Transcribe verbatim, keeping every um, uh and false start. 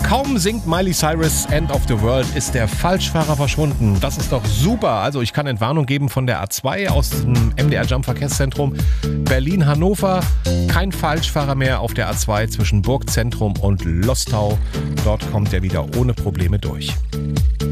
Kaum singt Miley Cyrus End of the World, ist der Falschfahrer verschwunden. Das ist doch super. Also ich kann Entwarnung geben von der A zwei aus dem M D R Jump Verkehrszentrum Berlin-Hannover. Kein Falschfahrer mehr auf der A zwei zwischen Burgzentrum und Lostau. Dort kommt er wieder ohne Probleme durch.